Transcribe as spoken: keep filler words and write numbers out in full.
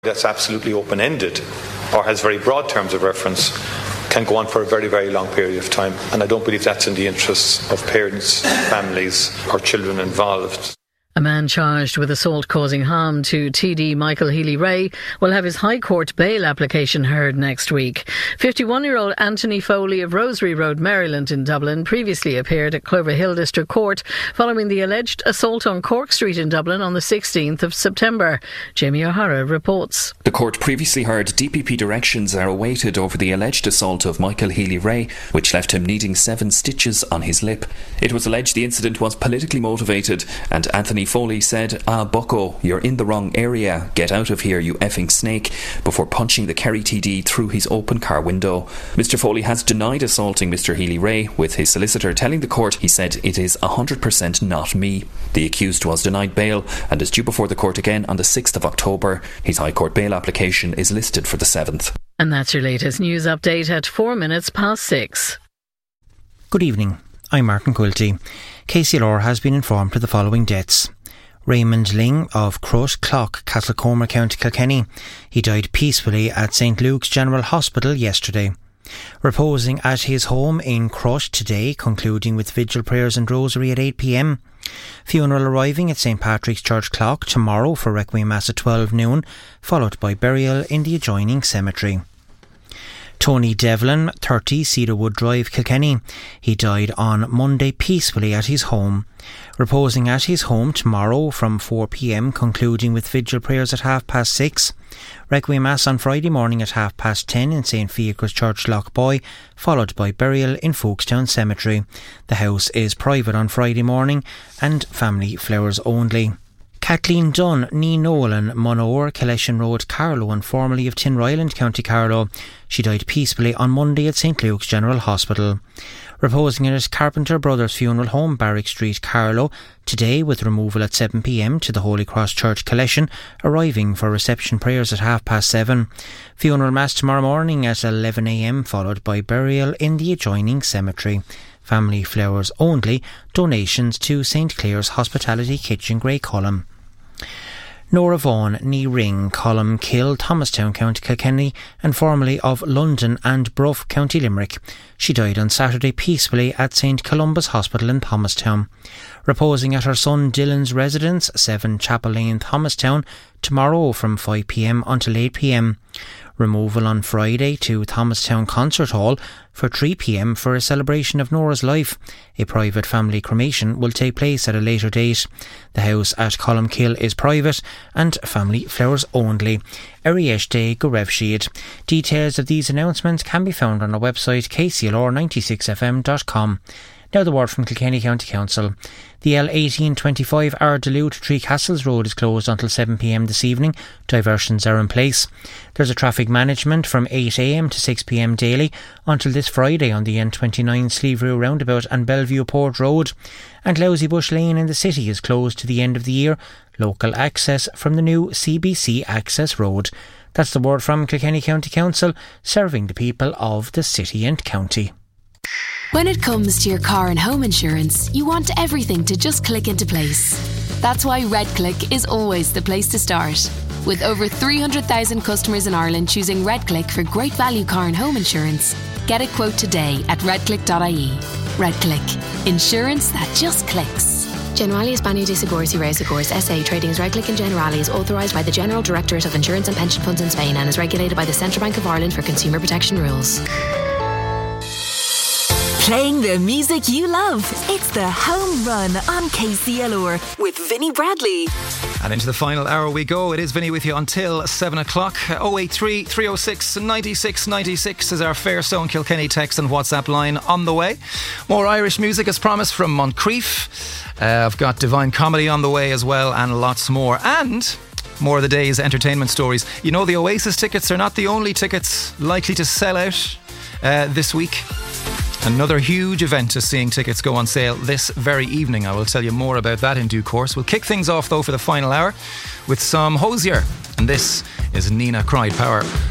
that's absolutely open-ended or has very broad terms of reference can go on for a very, very long period of time. And I don't believe that's in the interests of parents, families or children involved. A man charged with assault causing harm to T D Michael Healy-Rae will have his High Court bail application heard next week. fifty-one-year-old Anthony Foley of Rosary Road, Maryland in Dublin previously appeared at Clover Hill District Court following the alleged assault on Cork Street in Dublin on the sixteenth of September. Jamie O'Hara reports. The court previously heard D P P directions are awaited over the alleged assault of Michael Healy-Rae, which left him needing seven stitches on his lip. It was alleged the incident was politically motivated, and Anthony Foley said, "Ah, bucko, you're in the wrong area. Get out of here, you effing snake," before punching the Kerry T D through his open car window. Mister Foley has denied assaulting Mister Healy-Rae, with his solicitor telling the court he said it is one hundred percent not me. The accused was denied bail and is due before the court again on the sixth of October. His High Court bail application is listed for the seventh. And that's your latest news update at four minutes past six. Good evening. I'm Martin Quilty. K C L R has been informed of the following deaths. Raymond Ling of Crush Clock, Castlecomer, County Kilkenny. He died peacefully at Saint Luke's General Hospital yesterday. Reposing at his home in Crush today, concluding with vigil prayers and rosary at eight p.m. Funeral arriving at Saint Patrick's Church Clock tomorrow for Requiem Mass at twelve noon, followed by burial in the adjoining cemetery. Tony Devlin, thirty, Cedarwood Drive, Kilkenny. He died on Monday peacefully at his home. Reposing at his home tomorrow from four p.m, concluding with vigil prayers at half past six. Requiem Mass on Friday morning at half past ten in Saint Fiacre's Church, Lochboy, followed by burial in Folkestown Cemetery. The house is private on Friday morning and family flowers only. Kathleen Dunn, Nee Nolan, Monore, Kileshan Road, Carlow, and formerly of Tinryland, County Carlow. She died peacefully on Monday at Saint Luke's General Hospital. Reposing at his Carpenter Brothers Funeral Home, Barrack Street, Carlow, today with removal at seven p.m. to the Holy Cross Church, Kileshan, arriving for reception prayers at half past seven. Funeral Mass tomorrow morning at eleven a.m, followed by burial in the adjoining cemetery. Family flowers only. Donations to Saint Clair's Hospitality Kitchen, Grey Column. Nora Vaughan, Nee Ring, Column Kill, Thomastown, County Kilkenny, and formerly of London and Bruff, County Limerick. She died on Saturday peacefully at Saint Columba's Hospital in Thomastown. Reposing at her son Dylan's residence, seven Chapel Lane, Thomastown, tomorrow from five p.m. until eight p.m. Removal on Friday to Thomastown Concert Hall for three p.m. for a celebration of Nora's life. A private family cremation will take place at a later date. The house at Columkill is private and family flowers only. Ariesh Day go raibh siad. Details of these announcements can be found on our website k c l r ninety-six f m dot com. Now the word from Kilkenny County Council. The L eighteen twenty-five Ardaloo to Three Castles Road is closed until seven p.m. this evening. Diversions are in place. There's a traffic management from eight a.m. to six p.m. daily until this Friday on the N twenty-nine Sleeverew Roundabout and Bellevue Port Road. And Lousy Bush Lane in the city is closed to the end of the year. Local access from the new C B C Access Road. That's the word from Kilkenny County Council, serving the people of the city and county. When it comes to your car and home insurance, you want everything to just click into place. That's why RedClick is always the place to start. With over three hundred thousand customers in Ireland choosing RedClick for great value car and home insurance, get a quote today at redclick dot I E. RedClick. Insurance that just clicks. Generali Espana de Seguros y Reasegurs S A trading as RedClick and Generali is authorised by the General Directorate of Insurance and Pension Funds in Spain and is regulated by the Central Bank of Ireland for consumer protection rules. Playing the music you love. It's the Home Run on K C L R with Vinnie Bradley. And into the final hour we go. It is Vinnie with you until seven o'clock. oh eight three, three oh six, nine six nine six is our Fairstone Kilkenny text and WhatsApp line on the way. More Irish music as promised from Moncrief. Uh, I've got Divine Comedy on the way as well, and lots more. And more of the day's entertainment stories. You know, the Oasis tickets are not the only tickets likely to sell out uh, this week. Another huge event is seeing tickets go on sale this very evening. I will tell you more about that in due course. We'll kick things off though for the final hour with some Hosier, and this is Nina Cried Power.